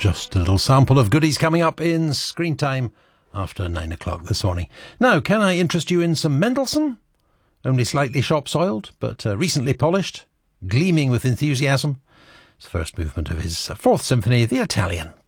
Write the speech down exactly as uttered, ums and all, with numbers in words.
Just a little sample of goodies coming up in Screen Time after nine o'clock this morning. Now, can I interest you in some Mendelssohn? Only slightly shop-soiled, but uh, recently polished, gleaming with enthusiasm. It's the first movement of his uh, Fourth Symphony, the Italian.